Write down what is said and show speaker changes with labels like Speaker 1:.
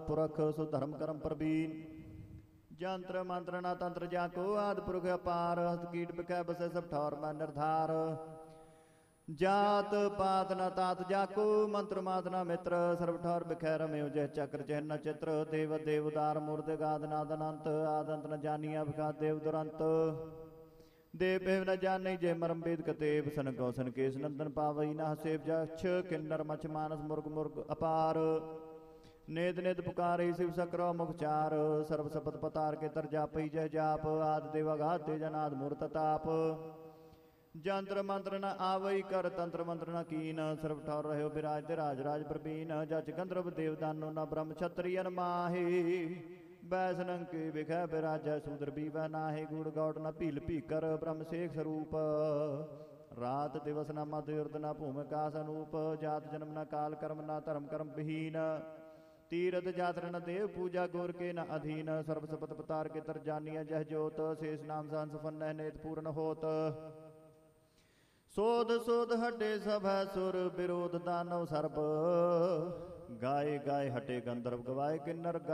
Speaker 1: पुरख सो धर्म करम प्रवीण। जंत्र मंत्र न तंत्र जाको आदि पुरख अपार। हस्त कीट बिकै बसै सब ठौर में निर्धार। जात पात न तात जाको मंत्र मात न मित्र। सर्व ठौर बिखै रम्यो जह चक्र चिन्ह चित्र। देव देवदार मूर्ति गाद नाद अनंत। आदंत न जानिया विखात देव दुरंत। देव पेव न जानी जय मरम वेद कतेव। सन गौसन केश नंदन पावई न सेव जक्ष। किन्नर मछ मानस मुर्ग मुर्ग अपार। नेद नेद पुकारे शिव सक्र मुख चार। सर्व सपत पतार के तर जापई जय जाप। आद देवाघात तेजनाद मूर्त ताप। जंत्र मंत्र न आवई कर तंत्र मंत्र न कीन। सर्व ठौर रहो विराज ते राज राज प्रवीण। जच गंधर्व देवदानो न ब्रह्म क्षत्रियन माहे। बैसनंग के विखै विराजै सूदर बीवै नाहे। गूढ़ गौड़ न भील भीकर ब्रह्म शेख स्वरूप। रात दिवस न मध युर्द न भूमिका अनूप। जात जन्म न काल कर्म न धर्म कर्म विहीन। तीरथ जातर न देव पूजा गोर के न अधीन। सर्व सपत पतार के तर जानिया जह जोत। शेष नाम सांस फन्न नेत पूर्ण होत। सोध सोध हटे सब है सुर विरोध दानव सर्प। गाय गाय हटे गंधर्व गवाए किन्नर।